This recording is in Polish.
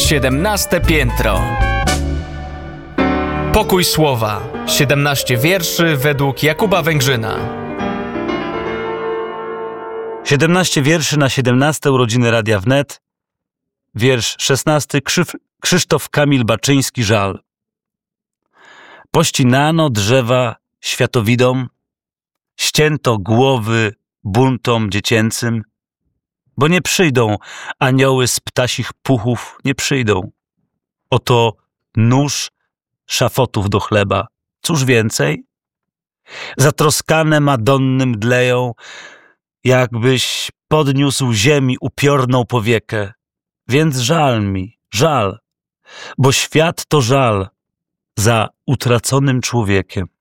17 piętro. Pokój słowa. 17 wierszy według Jakuba Węgrzyna. 17 wierszy na 17 urodziny Radia Wnet. Wiersz 16. Krzysztof Kamil Baczyński, żal. Pościnano drzewa światowidom, ścięto głowy buntom dziecięcym, bo nie przyjdą anioły z ptasich puchów, nie przyjdą. Oto nóż szafotów do chleba. Cóż więcej? Zatroskane Madonny mdleją, jakbyś podniósł ziemi upiorną powiekę. Więc żal mi, żal, bo świat to żal za utraconym człowiekiem.